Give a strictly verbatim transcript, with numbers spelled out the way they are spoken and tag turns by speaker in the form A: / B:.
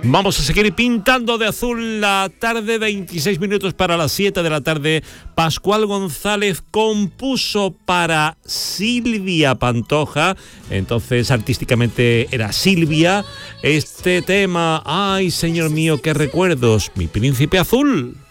A: Vamos a seguir pintando de azul la tarde, veintiséis minutos para las siete de la tarde. Pascual González compuso para Silvia Pantoja, entonces artísticamente era Silvia, este tema. Ay, señor mío, qué recuerdos, mi príncipe azul.